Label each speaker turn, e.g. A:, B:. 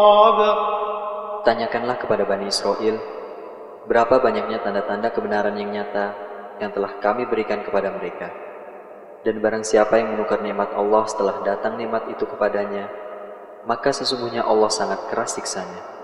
A: Tanyakanlah kepada Bani Israel, berapa banyaknya tanda-tanda kebenaran yang nyata yang telah kami berikan kepada mereka. Dan barang siapa yang menukar nikmat Allah setelah datang nikmat itu kepadanya, maka sesungguhnya Allah sangat keras siksanya.